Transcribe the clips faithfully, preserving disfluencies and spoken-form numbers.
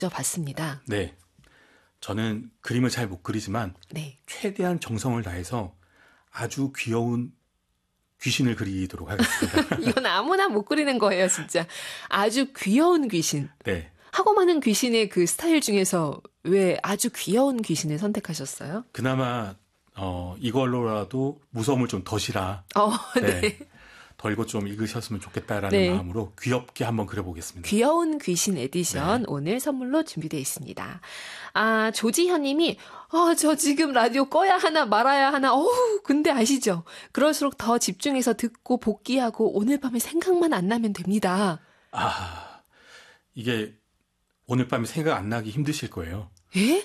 봤습니다. 네. 저는 그림을 잘 못 그리지만 네. 최대한 정성을 다해서 아주 귀여운 귀신을 그리도록 하겠습니다. 이건 아무나 못 그리는 거예요, 진짜. 아주 귀여운 귀신. 네. 하고 많은 귀신의 그 스타일 중에서 왜 아주 귀여운 귀신을 선택하셨어요? 그나마 어, 이걸로라도 무서움을 좀 더시라. 어, 네. 네. 덜고 좀 읽으셨으면 좋겠다라는 네. 마음으로 귀엽게 한번 그려보겠습니다. 귀여운 귀신 에디션 네. 오늘 선물로 준비되어 있습니다. 아, 조지현 님이 아, 저 지금 라디오 꺼야 하나 말아야 하나. 어우, 근데 아시죠? 그럴수록 더 집중해서 듣고 복귀하고 오늘 밤에 생각만 안 나면 됩니다. 아, 이게 오늘 밤에 생각 안 나기 힘드실 거예요. 예?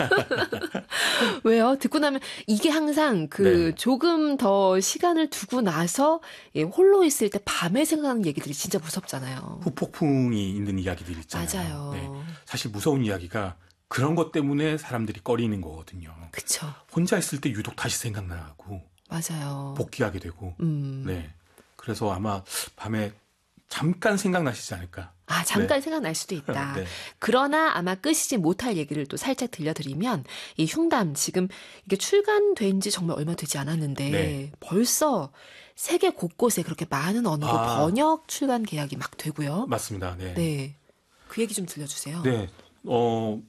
왜요? 듣고 나면 이게 항상 그 네. 조금 더 시간을 두고 나서 예, 홀로 있을 때 밤에 생각나는 얘기들이 진짜 무섭잖아요. 후폭풍이 있는 이야기들 있잖아요. 맞아요. 네. 사실 무서운 이야기가 그런 것 때문에 사람들이 꺼리는 거거든요. 그쵸. 혼자 있을 때 유독 다시 생각나고 맞아요. 복귀하게 되고. 음. 네. 그래서 아마 밤에 잠깐 생각나시지 않을까. 아, 잠깐 네. 생각날 수도 있다. 네. 그러나 아마 끄시지 못할 얘기를 또 살짝 들려드리면 이 흉담 지금 이게 출간된 지 정말 얼마 되지 않았는데 네. 벌써 세계 곳곳에 그렇게 많은 언어로 아. 번역 출간 계약이 막 되고요. 맞습니다. 네. 네. 그 얘기 좀 들려주세요. 네. 어,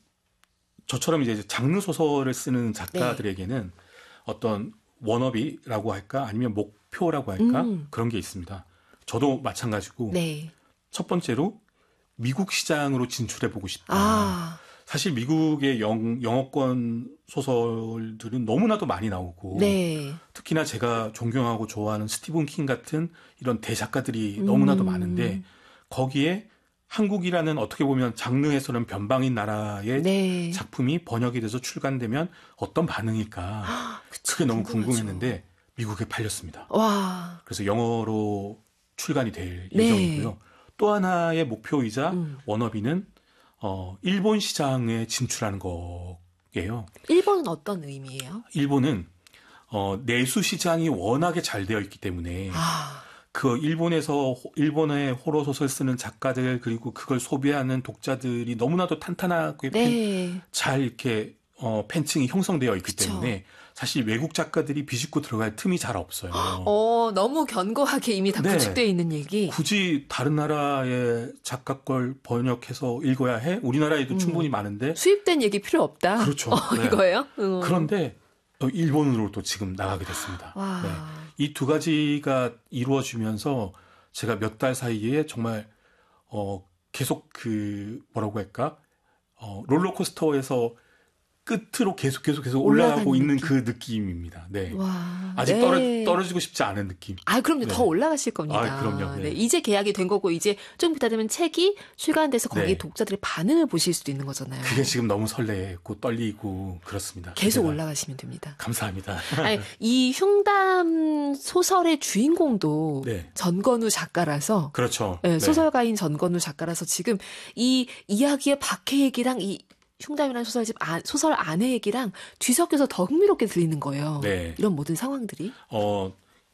저처럼 이제 장르 소설을 쓰는 작가들에게는 네. 어떤 워너비라고 할까 아니면 목표라고 할까 음. 그런 게 있습니다. 저도 마찬가지고 네. 첫 번째로 미국 시장으로 진출해 보고 싶다. 아. 사실 미국의 영, 영어권 소설들은 너무나도 많이 나오고 네. 특히나 제가 존경하고 좋아하는 스티븐 킹 같은 이런 대작가들이 너무나도 음. 많은데 거기에 한국이라는 어떻게 보면 장르에서는 변방인 나라의 네. 작품이 번역이 돼서 출간되면 어떤 반응일까. 아, 그쵸, 그게 너무 궁금하죠. 궁금했는데 미국에 팔렸습니다. 와. 그래서 영어로 출간이 될 네. 예정이고요. 또 하나의 목표이자 음. 워너비는 어, 일본 시장에 진출하는 거예요. 일본은 어떤 의미예요? 일본은 어, 내수 시장이 워낙에 잘 되어 있기 때문에 아. 그 일본에서 일본의 호러 소설 쓰는 작가들 그리고 그걸 소비하는 독자들이 너무나도 탄탄하게 팬, 네. 잘 이렇게 어, 팬층이 형성되어 있기 그쵸. 때문에 사실 외국 작가들이 비집고 들어갈 틈이 잘 없어요. 어, 너무 견고하게 이미 다 네. 구축되어 있는 얘기. 굳이 다른 나라의 작가 걸 번역해서 읽어야 해? 우리나라에도 음. 충분히 많은데. 수입된 얘기 필요 없다. 그렇죠. 어, 네. 이거예요? 음. 그런데 일본으로 또 지금 나가게 됐습니다. 와. 네. 이 두 가지가 이루어지면서 제가 몇 달 사이에 정말 어 계속 그 뭐라고 할까? 어 롤러코스터에서 끝으로 계속 계속 계속 올라가고 올라가는 있는 느낌. 그 느낌입니다. 네. 와. 아직 네. 떨어, 떨어지고 싶지 않은 느낌. 아, 그럼요. 네. 더 올라가실 겁니다. 아, 그럼요. 네. 네, 이제 계약이 된 거고, 이제 좀 이따 되면 책이 출간돼서 거기 네. 독자들의 반응을 보실 수도 있는 거잖아요. 그게 지금 너무 설레고 떨리고 그렇습니다. 계속 기대가. 올라가시면 됩니다. 감사합니다. 아니, 이 흉담 소설의 주인공도 네. 전건우 작가라서, 그렇죠. 네, 네. 소설가인 전건우 작가라서 지금 이 이야기의 박해 얘기랑 이 흉담이라는 소설집 안, 소설 안의 얘기랑 뒤섞여서 더 흥미롭게 들리는 거예요. 네. 이런 모든 상황들이. 어,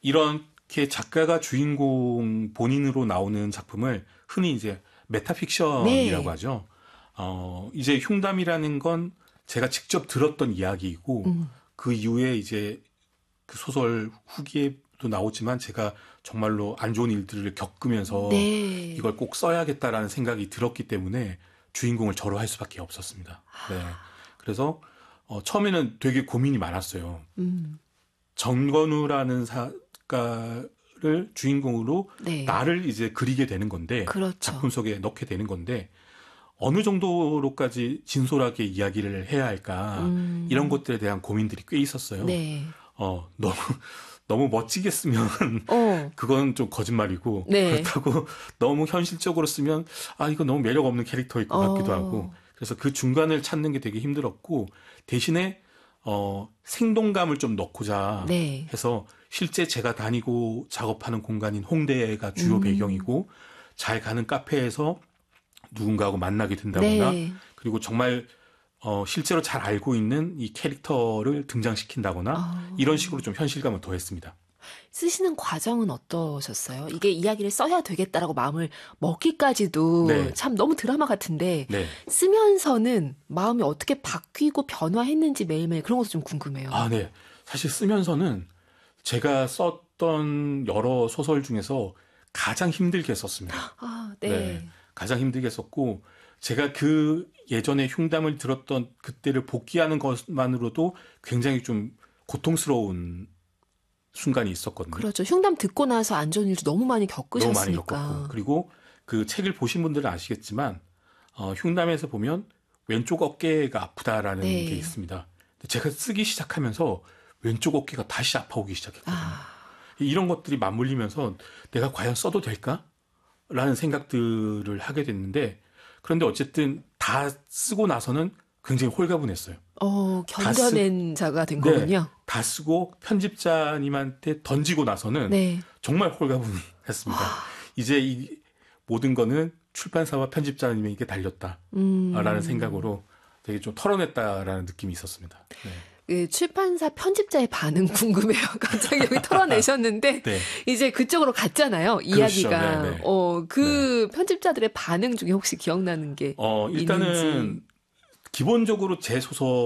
이렇게 작가가 주인공 본인으로 나오는 작품을 흔히 이제 메타픽션이라고 네. 하죠. 어, 이제 흉담이라는 건 제가 직접 들었던 이야기이고 음. 그 이후에 이제 그 소설 후기에도 나오지만 제가 정말로 안 좋은 일들을 겪으면서 네. 이걸 꼭 써야겠다라는 생각이 들었기 때문에 주인공을 저로 할 수밖에 없었습니다. 네. 그래서 어, 처음에는 되게 고민이 많았어요. 음. 정건우라는 작가를 주인공으로 네. 나를 이제 그리게 되는 건데 그렇죠. 작품 속에 넣게 되는 건데 어느 정도로까지 진솔하게 이야기를 해야 할까 음. 이런 것들에 대한 고민들이 꽤 있었어요. 네. 어, 너무 너무 멋지게 쓰면 어. 그건 좀 거짓말이고 네. 그렇다고 너무 현실적으로 쓰면 아 이거 너무 매력 없는 캐릭터일 것 같기도 어. 하고 그래서 그 중간을 찾는 게 되게 힘들었고 대신에 어 생동감을 좀 넣고자 네. 해서 실제 제가 다니고 작업하는 공간인 홍대가 주요 음. 배경이고 잘 가는 카페에서 누군가하고 만나게 된다거나 네. 그리고 정말 어, 실제로 잘 알고 있는 이 캐릭터를 등장시킨다거나 아. 이런 식으로 좀 현실감을 더했습니다. 쓰시는 과정은 어떠셨어요? 이게 이야기를 써야 되겠다라고 마음을 먹기까지도 네. 참 너무 드라마 같은데 네. 쓰면서는 마음이 어떻게 바뀌고 변화했는지 매일매일 그런 것도 좀 궁금해요. 아, 네. 사실 쓰면서는 제가 썼던 여러 소설 중에서 가장 힘들게 썼습니다. 아, 네. 네. 가장 힘들게 썼고 제가 그 예전에 흉담을 들었던 그때를 복귀하는 것만으로도 굉장히 좀 고통스러운 순간이 있었거든요. 그렇죠. 흉담 듣고 나서 안 좋은 일도 너무 많이 너무 많이 겪으셨으니까. 겪었고 그리고 그 책을 보신 분들은 아시겠지만 어, 흉담에서 보면 왼쪽 어깨가 아프다라는 네. 게 있습니다. 제가 쓰기 시작하면서 왼쪽 어깨가 다시 아파오기 시작했거든요. 아, 이런 것들이 맞물리면서 내가 과연 써도 될까? 라는 생각들을 하게 됐는데 그런데 어쨌든 다 쓰고 나서는 굉장히 홀가분했어요. 어, 다 쓰- 견뎌낸 자가 된 네. 거군요. 다 쓰고 편집자님한테 던지고 나서는 네. 정말 홀가분했습니다. 이제 이 모든 거는 출판사와 편집자님에게 달렸다라는 음. 생각으로 되게 좀 털어냈다라는 느낌이 있었습니다. 네. 그 출판사 편집자의 반응 궁금해요. 갑자기 여기 털어내셨는데 네. 이제 그쪽으로 갔잖아요. 이야기가. 네, 네. 어, 그 편집자들의 반응 중에 혹시 기억나는 게 어, 일단은 있는지. 기본적으로 제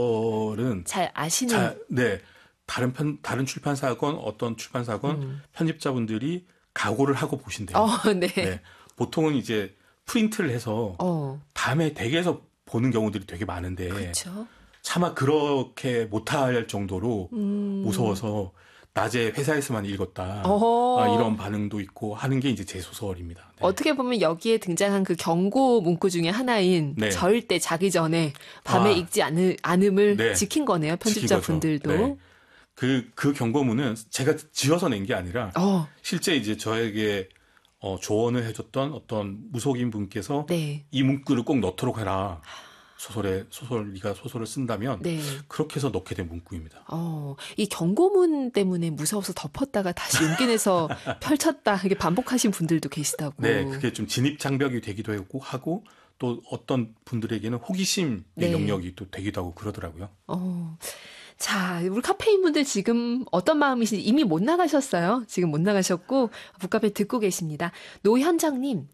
소설은 잘 아시는 자, 네. 다른 편, 다른 출판사건, 어떤 출판사건, 음. 편집자분들이 각오를 하고 보신대요. 어, 네. 네. 보통은 이제 프린트를 해서 어. 밤에 댁에서 보는 경우들이 되게 많은데 그렇죠. 차마 그렇게 못할 정도로 음. 무서워서 낮에 회사에서만 읽었다. 어허. 아, 이런 반응도 있고 하는 게 이제 제 소설입니다. 네. 어떻게 보면 여기에 등장한 그 경고 문구 중에 하나인 네. 절대 자기 전에 밤에 아. 읽지 않을, 않음을 네. 지킨 거네요. 편집자분들도. 지킨 거죠. 네. 그, 그 경고문은 제가 지어서 낸 게 아니라 어, 실제 이제 저에게 어, 조언을 해줬던 어떤 무속인 분께서 네. 이 문구를 꼭 넣도록 해라. 소설에, 소설, 네가 소설을 쓴다면 네. 그렇게 해서 넣게 된 문구입니다. 어, 이 경고문 때문에 무서워서 덮었다가 다시 용기 내서 펼쳤다. 이게 반복하신 분들도 계시다고. 네, 그게 좀 진입 장벽이 되기도 하고, 하고 또 어떤 분들에게는 호기심의 네. 영역이 또 되기도 하고 그러더라고요. 어. 자, 우리 카페인 분들 지금 어떤 마음이신지 이미 못 나가셨어요. 지금 못 나가셨고 북카페 듣고 계십니다. 노현정님,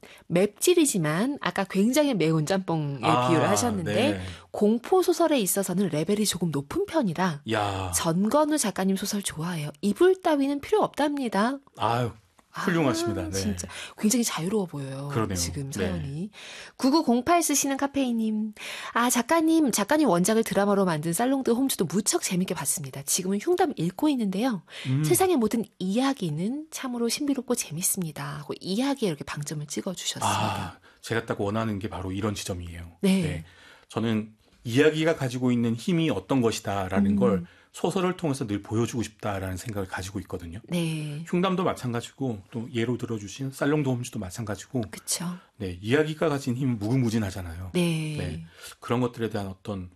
맵찔이지만 아까 굉장히 매운 짬뽕에 아, 비유를 하셨는데 네. 공포 소설에 있어서는 레벨이 조금 높은 편이라 야, 전건우 작가님 소설 좋아해요. 이불 따위는 필요 없답니다. 아유, 훌륭하십니다. 아, 네. 진짜 굉장히 자유로워 보여요. 그러네요. 지금 네. 사연이. 구구공팔 쓰시는 카페이님. 아, 작가님, 작가님 원작을 드라마로 만든 살롱드 홈즈도 무척 재밌게 봤습니다. 지금은 흉담 읽고 있는데요. 음. 세상의 모든 이야기는 참으로 신비롭고 재밌습니다. 하고 이야기에 이렇게 방점을 찍어주셨습니다. 아, 제가 딱 원하는 게 바로 이런 지점이에요. 네. 저는 이야기가 가지고 있는 힘이 어떤 것이다라는 음. 걸 소설을 통해서 늘 보여주고 싶다라는 생각을 가지고 있거든요. 네. 흉담도 마찬가지고 또 예로 들어주신 살롱드 홈즈도 마찬가지고 그쵸. 네, 이야기가 가진 힘은 무궁무진하잖아요. 네. 네. 그런 것들에 대한 어떤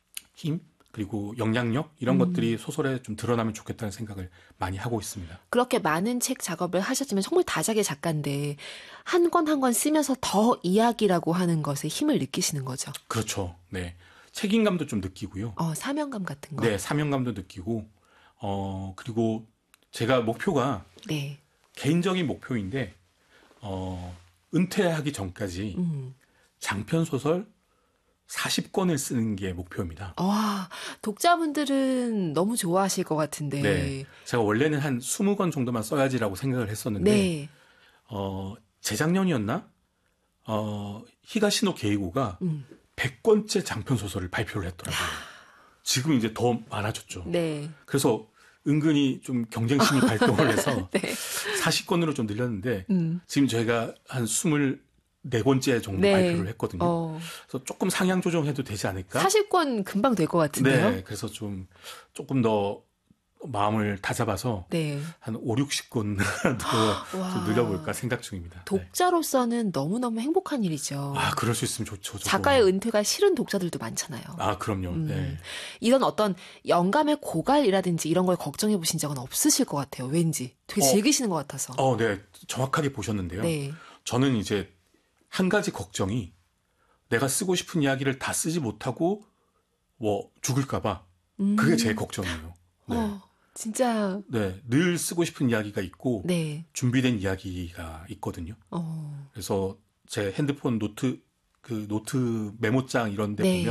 힘 그리고 영향력 이런 음. 것들이 소설에 좀 드러나면 좋겠다는 생각을 많이 하고 있습니다. 그렇게 많은 책 작업을 하셨지만 정말 다작의 작가인데 한 권 한 권 쓰면서 더 이야기라고 하는 것에 힘을 느끼시는 거죠. 그렇죠. 네. 책임감도 좀 느끼고요. 어, 사명감 같은 거. 네, 사명감도 느끼고 어 그리고 제가 목표가 네. 개인적인 목표인데 어 은퇴하기 전까지 음. 장편 소설 사십 권을 쓰는 게 목표입니다. 와, 독자분들은 너무 좋아하실 것 같은데. 네. 제가 원래는 한 이십 권 정도만 써야지라고 생각을 했었는데 네. 어 재작년이었나? 어 히가시노 게이고가 음. 백 권째 장편 소설을 발표를 했더라고요. 지금 이제 더 많아졌죠. 네. 그래서 은근히 좀 경쟁심이 발동을 해서 네. 사십 권으로 좀 늘렸는데 음. 지금 저희가 한 이십사 권째 정도 네. 발표를 했거든요. 어. 그래서 조금 상향 조정해도 되지 않을까? 사십 권 금방 될 것 같은데요. 네, 그래서 좀 조금 더 마음을 다잡아서 네. 한 오, 육십 권 더 와. 좀 늘려볼까 생각 중입니다. 네. 독자로서는 너무너무 행복한 일이죠. 아, 그럴 수 있으면 좋죠. 저도. 작가의 은퇴가 싫은 독자들도 많잖아요. 아, 그럼요. 음. 네. 이런 어떤 영감의 고갈이라든지 이런 걸 걱정해 보신 적은 없으실 것 같아요. 왠지 되게 어. 즐기시는 것 같아서. 어, 네. 정확하게 보셨는데요. 네. 저는 이제 한 가지 걱정이 내가 쓰고 싶은 이야기를 다 쓰지 못하고 뭐 죽을까봐 음. 그게 제일 걱정이에요. 네. 어. 진짜. 네, 늘 쓰고 싶은 이야기가 있고 네. 준비된 이야기가 있거든요. 어. 그래서 제 핸드폰 노트 그 노트 메모장 이런 데 네. 보면